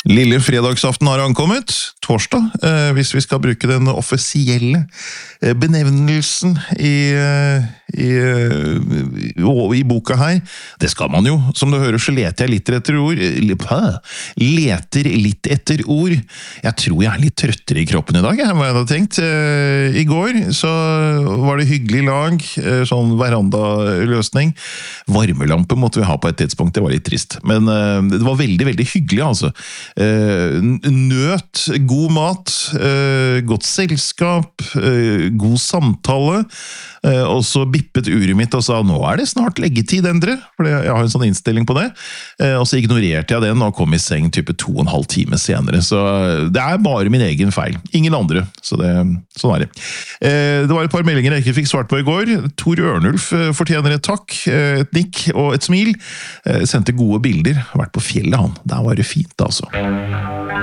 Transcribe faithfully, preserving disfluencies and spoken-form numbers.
Lille fredagsaften har ankommet, torsdag, eh, hvis vi skal bruke den offisielle eh, benevnelsen i, eh, i, eh, i boka her. Det skal man jo, som du hører så leter jeg litt etter ord. Leter litt etter ord. Jeg tror jeg er litt trøttere i kroppen i dag, jeg, hva jeg hadde tenkt. Eh, I går så var det hyggelig lag, eh, sånn verandaløsning. Varmelampe måtte vi ha på et tidspunkt, det var litt trist. Men eh, det var veldig, veldig hyggelig, altså. Uh, nøt, god mat, uh, godt selskap, uh, god samtale, uh, og så bippet uret mitt og sa, nå er det snart leggetid, Endre, for jeg har en sånn innstilling på det, uh, og så ignorerte jeg den og kom i seng type to og en halv time senere, så det er bare min egen feil, ingen andre, så det, sånn er det. Uh, det var et par meldinger jeg ikke fikk svart på i går. Tor Ørnulf uh, fortjener et takk, uh, et nikk og et smil, uh, sendte gode bilder, har vært på fjellet han, der var det fint altså.